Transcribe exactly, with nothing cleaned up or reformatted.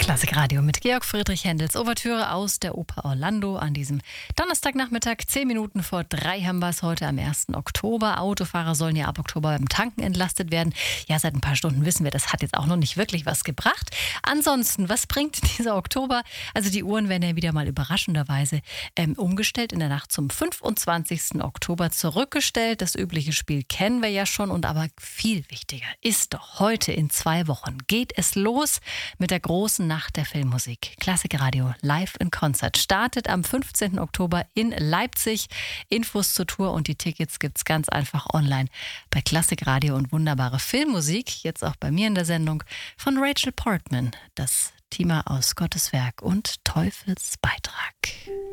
Klassikradio mit Georg Friedrich Händels Ouvertüre aus der Oper Orlando an diesem Donnerstagnachmittag. Zehn Minuten vor drei haben wir es heute am ersten Oktober. Autofahrer sollen ja ab Oktober beim Tanken entlastet werden. Ja, seit ein paar Stunden wissen wir, das hat jetzt auch noch nicht wirklich was gebracht. Ansonsten, was bringt dieser Oktober? Also die Uhren werden ja wieder mal überraschenderweise ähm, umgestellt. In der Nacht zum fünfundzwanzigsten Oktober zurückgestellt. Das übliche Spiel kennen wir ja schon. Und aber viel wichtiger ist doch, heute in zwei Wochen geht es los mit der großen Nacht der Filmmusik. Klassikradio live in Konzert startet am fünfzehnten Oktober in Leipzig. Infos zur Tour und die Tickets gibt's ganz einfach online bei Klassikradio. Und wunderbare Filmmusik, jetzt auch bei mir in der Sendung, von Rachel Portman. Das Thema aus Gottes Werk und Teufels Beitrag.